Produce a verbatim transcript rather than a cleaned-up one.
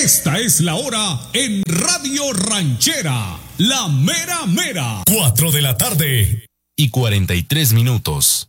Esta es la hora en Radio Ranchera, la mera mera. Cuatro de la tarde y cuarenta y tres minutos.